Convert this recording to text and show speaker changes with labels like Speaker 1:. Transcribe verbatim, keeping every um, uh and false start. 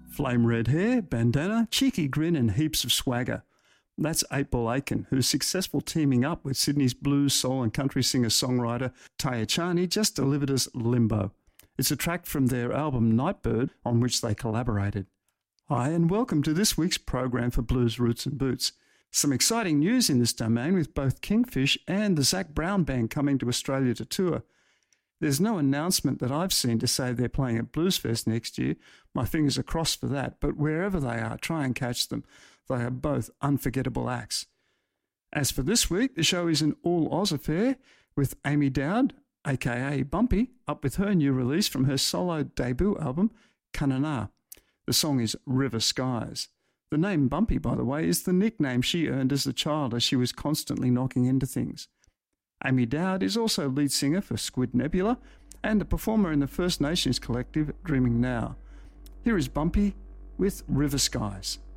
Speaker 1: Flame red hair, bandana, cheeky grin and heaps of swagger. That's eight Ball Aiken, who's successful teaming up with Sydney's blues, soul and country singer-songwriter Taya Chani just delivered us Limbo. It's a track from their album Nightbird on which they collaborated. Hi and welcome to this week's program for Blues Roots and Boots. Some exciting news in this domain with both Kingfish and the Zac Brown Band coming to Australia to tour. There's no announcement that I've seen to say they're playing at Bluesfest next year. My fingers are crossed for that, but wherever they are, try and catch them. They are both unforgettable acts. As for this week, the show is an all-Oz affair with Amy Dowd, aka Bumpy, up with her new release from her solo debut album, Kanana. The song is River Skies. The name Bumpy, by the way, is the nickname she earned as a child as she was constantly knocking into things. Amy Dowd is also lead singer for Squid Nebula and a performer in the First Nations collective Dreaming Now. Here is Bumpy with River Skies.